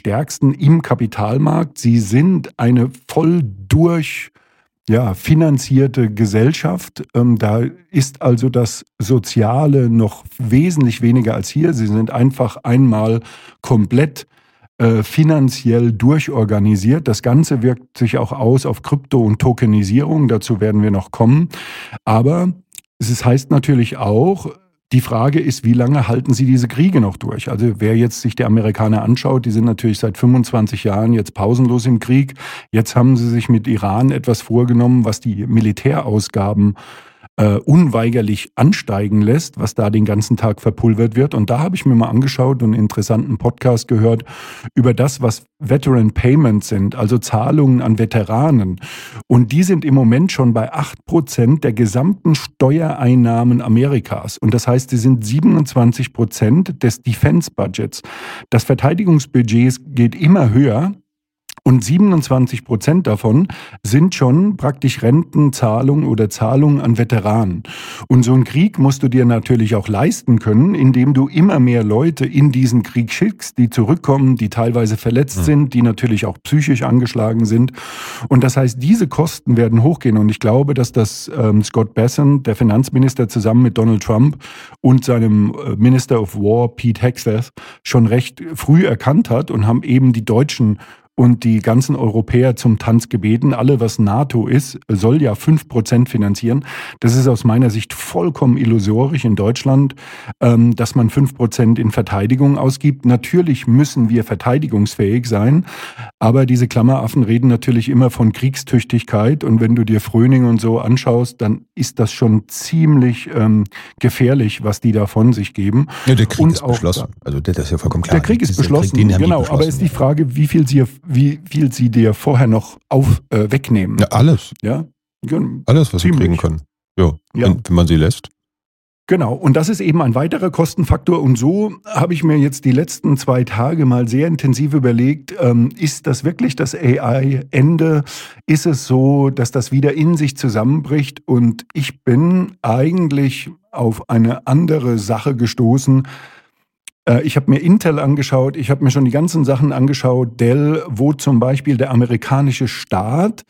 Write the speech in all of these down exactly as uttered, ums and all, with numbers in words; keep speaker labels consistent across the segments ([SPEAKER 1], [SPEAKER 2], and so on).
[SPEAKER 1] stärksten im Kapitalmarkt. Sie sind eine voll durch ja, finanzierte Gesellschaft. Ähm, da ist also das Soziale noch wesentlich weniger als hier. Sie sind einfach einmal komplett äh, finanziell durchorganisiert. Das Ganze wirkt sich auch aus auf Krypto und Tokenisierung. Dazu werden wir noch kommen. Aber es heißt natürlich auch, die Frage ist, wie lange halten sie diese Kriege noch durch? Also wer jetzt sich die Amerikaner anschaut, die sind natürlich seit fünfundzwanzig Jahren jetzt pausenlos im Krieg. Jetzt haben sie sich mit Iran etwas vorgenommen, was die Militärausgaben äh, unweigerlich ansteigen lässt, was da den ganzen Tag verpulvert wird. Und da habe ich mir mal angeschaut und einen interessanten Podcast gehört über das, was Veteran Payments sind, also Zahlungen an Veteranen. Und die sind im Moment schon bei acht Prozent der gesamten Steuereinnahmen Amerikas. Und das heißt, sie sind siebenundzwanzig Prozent des Defense-Budgets. Das Verteidigungsbudget geht immer höher. Und siebenundzwanzig Prozent davon sind schon praktisch Rentenzahlungen oder Zahlungen an Veteranen. Und so einen Krieg musst du dir natürlich auch leisten können, indem du immer mehr Leute in diesen Krieg schickst, die zurückkommen, die teilweise verletzt sind, die natürlich auch psychisch angeschlagen sind. Und das heißt, diese Kosten werden hochgehen. Und ich glaube, dass das ähm, Scott Bessent, der Finanzminister, zusammen mit Donald Trump und seinem äh, Minister of War, Pete Hegseth, schon recht früh erkannt hat und haben eben die Deutschen und die ganzen Europäer zum Tanz gebeten. Alle, was NATO ist, soll ja fünf Prozent finanzieren. Das ist aus meiner Sicht vollkommen illusorisch in Deutschland, ähm, dass man fünf Prozent in Verteidigung ausgibt. Natürlich müssen wir verteidigungsfähig sein, aber diese Klammeraffen reden natürlich immer von Kriegstüchtigkeit. Und wenn du dir Fröning und so anschaust, dann ist das schon ziemlich ähm, gefährlich, was die da von sich geben.
[SPEAKER 2] Ja, der Krieg
[SPEAKER 1] und
[SPEAKER 2] ist
[SPEAKER 1] auch,
[SPEAKER 2] beschlossen. Also das ist ja vollkommen klar.
[SPEAKER 1] Der Krieg ist
[SPEAKER 2] Dieser
[SPEAKER 1] beschlossen,
[SPEAKER 2] Krieg, den haben die
[SPEAKER 1] genau.
[SPEAKER 2] beschlossen.
[SPEAKER 1] Aber ist die Frage, wie viel sie wie viel sie dir vorher noch auf, äh, wegnehmen.
[SPEAKER 2] Ja, alles.
[SPEAKER 1] Ja? Ja,
[SPEAKER 2] alles, was
[SPEAKER 1] ziemlich.
[SPEAKER 2] sie kriegen können. Jo.
[SPEAKER 1] Ja.
[SPEAKER 2] Wenn, wenn man sie lässt.
[SPEAKER 1] Genau, und das ist eben ein weiterer Kostenfaktor. Und so habe ich mir jetzt die letzten zwei Tage mal sehr intensiv überlegt, ähm, ist das wirklich das A I-Ende? Ist es so, dass das wieder in sich zusammenbricht? Und ich bin eigentlich auf eine andere Sache gestoßen. Ich habe mir Intel angeschaut, ich habe mir schon die ganzen Sachen angeschaut, Dell, wo zum Beispiel der amerikanische Staat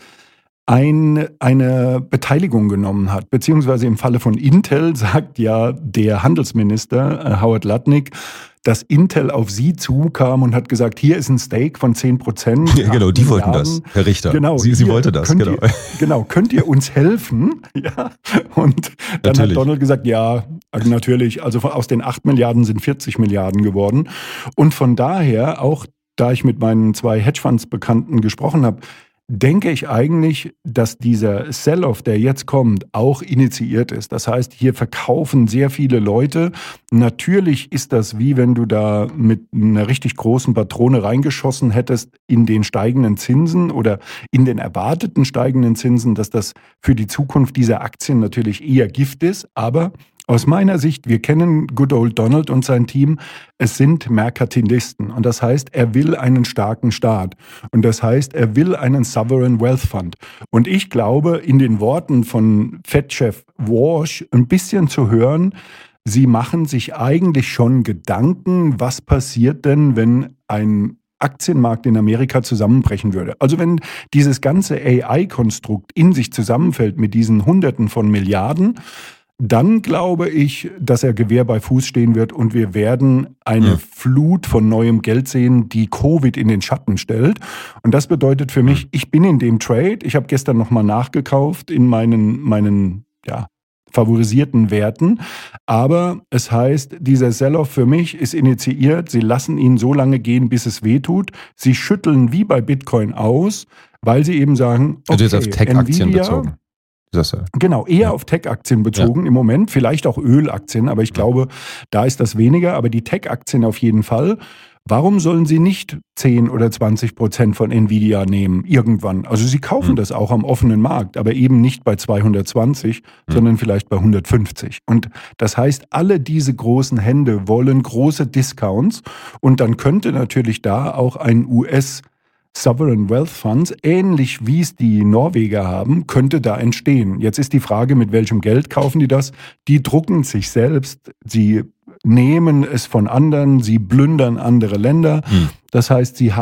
[SPEAKER 1] ein, eine Beteiligung genommen hat. Beziehungsweise im Falle von Intel sagt ja der Handelsminister Howard Lutnick, dass Intel auf sie zukam und hat gesagt, hier ist ein Stake von zehn Prozent.
[SPEAKER 2] Ja, genau, die wollten das, Herr Richter.
[SPEAKER 1] Genau,
[SPEAKER 2] sie, sie wollte das, genau.
[SPEAKER 1] Ihr, genau, könnt ihr uns helfen? Ja. Und dann natürlich. Hat Donald gesagt, ja, natürlich, also aus den acht Milliarden sind vierzig Milliarden geworden. Und von daher, auch da ich mit meinen zwei Hedgefonds-Bekannten gesprochen habe, denke ich eigentlich, dass dieser Sell-off, der jetzt kommt, auch initiiert ist. Das heißt, hier verkaufen sehr viele Leute. Natürlich ist das wie wenn du da mit einer richtig großen Patrone reingeschossen hättest in den steigenden Zinsen oder in den erwarteten steigenden Zinsen, dass das für die Zukunft dieser Aktien natürlich eher Gift ist. Aber aus meiner Sicht, wir kennen Good Old Donald und sein Team, es sind Merkantilisten. Und das heißt, er will einen starken Staat. Und das heißt, er will einen Sovereign Wealth Fund. Und ich glaube, in den Worten von Fed-Chef Walsh ein bisschen zu hören, sie machen sich eigentlich schon Gedanken, was passiert denn, wenn ein Aktienmarkt in Amerika zusammenbrechen würde. Also wenn dieses ganze A I-Konstrukt in sich zusammenfällt mit diesen Hunderten von Milliarden, dann glaube ich, dass er Gewehr bei Fuß stehen wird und wir werden eine ja. Flut von neuem Geld sehen, die Covid in den Schatten stellt. Und das bedeutet für mich, ich bin in dem Trade. Ich habe gestern nochmal nachgekauft in meinen, meinen ja, favorisierten Werten. Aber es heißt, dieser Sell-off für mich ist initiiert. Sie lassen ihn so lange gehen, bis es wehtut. Sie schütteln wie bei Bitcoin aus, weil sie eben sagen, okay,
[SPEAKER 2] also jetzt auf Tech-Aktien
[SPEAKER 1] Nvidia,
[SPEAKER 2] bezogen. Das, äh,
[SPEAKER 1] genau, eher ja. auf Tech-Aktien bezogen ja. im Moment, vielleicht auch Ölaktien, aber ich ja. glaube, da ist das weniger, aber die Tech-Aktien auf jeden Fall. Warum sollen sie nicht zehn oder zwanzig Prozent von Nvidia nehmen, irgendwann? Also sie kaufen hm. das auch am offenen Markt, aber eben nicht bei zweihundertzwanzig, hm. sondern vielleicht bei hundertfünfzig. Und das heißt, alle diese großen Hände wollen große Discounts und dann könnte natürlich da auch ein U S Sovereign Wealth Funds, ähnlich wie es die Norweger haben, könnte da entstehen. Jetzt ist die Frage, mit welchem Geld kaufen die das? Die drucken sich selbst, sie nehmen es von anderen, sie plündern andere Länder. Hm. Das heißt, sie haben